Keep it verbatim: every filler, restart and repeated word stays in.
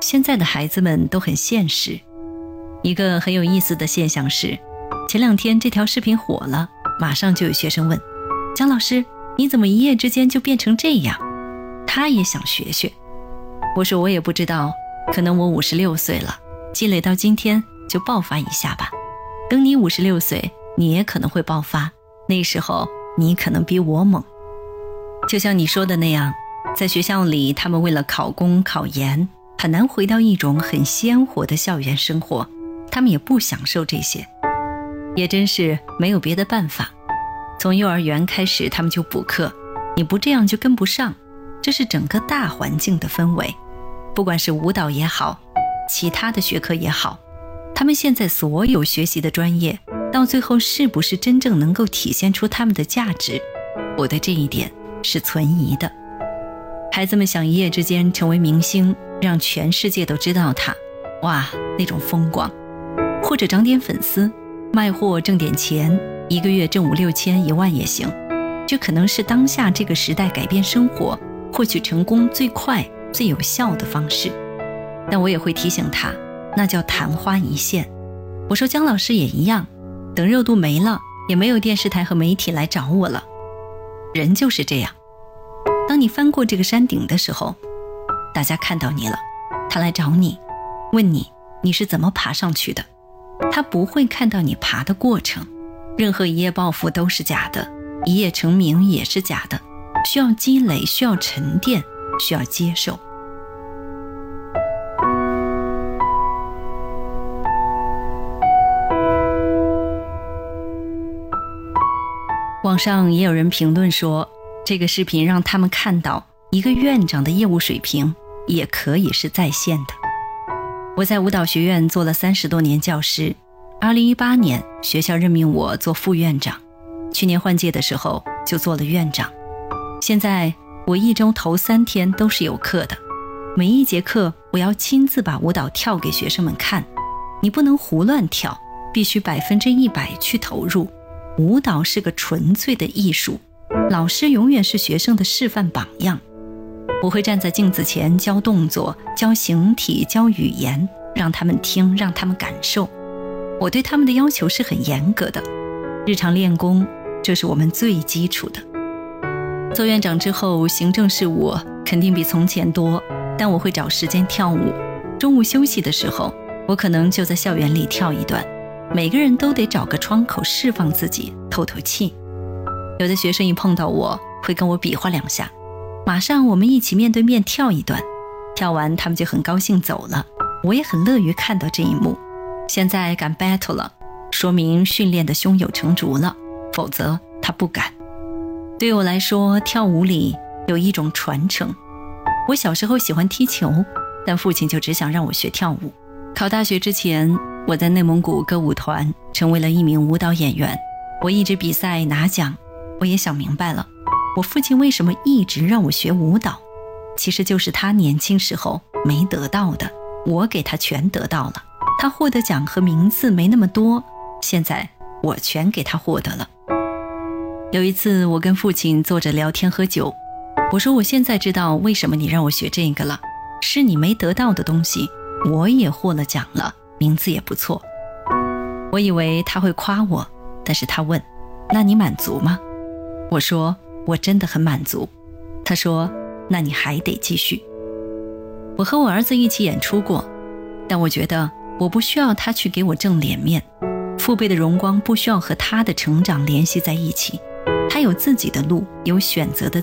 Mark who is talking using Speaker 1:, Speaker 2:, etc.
Speaker 1: 现在的孩子们都很现实。一个很有意思的现象是，前两天这条视频火了，马上就有学生问，姜老师，你怎么一夜之间就变成这样？他也想学学。我说我也不知道，可能我五十六岁了，积累到今天就爆发一下吧。等你五十六岁，你也可能会爆发，那时候你可能比我猛。就像你说的那样，在学校里，他们为了考公考研，很难回到一种很鲜活的校园生活，他们也不享受这些，也真是没有别的办法。从幼儿园开始，他们就补课，你不这样就跟不上，这是整个大环境的氛围。不管是舞蹈也好，其他的学科也好，他们现在所有学习的专业，到最后是不是真正能够体现出他们的价值，我对这一点是存疑的。孩子们想一夜之间成为明星，让全世界都知道他，哇，那种风光，或者涨点粉丝，卖货挣点钱，一个月挣五六千一万也行，这可能是当下这个时代改变生活获取成功最快最有效的方式。但我也会提醒他，那叫昙花一现。我说姜老师也一样，等热度没了，也没有电视台和媒体来找我了。人就是这样，当你翻过这个山顶的时候，大家看到你了，他来找你，问你你是怎么爬上去的，他不会看到你爬的过程。任何一夜暴富都是假的，一夜成名也是假的，需要积累，需要沉淀，需要接受。网上也有人评论说，这个视频让他们看到一个院长的业务水平也可以是在线的。我在舞蹈学院做了三十多年教师，二零一八年学校任命我做副院长，去年换届的时候就做了院长。现在我一周头三天都是有课的，每一节课我要亲自把舞蹈跳给学生们看，你不能胡乱跳，必须百分之一百去投入。舞蹈是个纯粹的艺术，老师永远是学生的示范榜样。我会站在镜子前教动作，教形体，教语言，让他们听，让他们感受。我对他们的要求是很严格的，日常练功，这是我们最基础的。做院长之后，行政事务肯定比从前多，但我会找时间跳舞。中午休息的时候，我可能就在校园里跳一段。每个人都得找个窗口释放自己，透透气。有的学生一碰到我，会跟我比划两下，马上我们一起面对面跳一段，跳完他们就很高兴走了。我也很乐于看到这一幕。现在敢 battle 了，说明训练的胸有成竹了，否则他不敢。对我来说，跳舞里有一种传承。我小时候喜欢踢球，但父亲就只想让我学跳舞。考大学之前，我在内蒙古歌舞团成为了一名舞蹈演员，我一直比赛拿奖。我也想明白了，我父亲为什么一直让我学舞蹈，其实就是他年轻时候没得到的，我给他全得到了。他获得奖和名次没那么多，现在我全给他获得了。有一次我跟父亲坐着聊天喝酒，我说我现在知道为什么你让我学这个了，是你没得到的东西，我也获了奖了，名字也不错。我以为他会夸我，但是他问，那你满足吗？我说我真的很满足。他说那你还得继续。我和我儿子一起演出过，但我觉得我不需要他去给我挣脸面，父辈的荣光不需要和他的成长联系在一起，他有自己的路，有选择的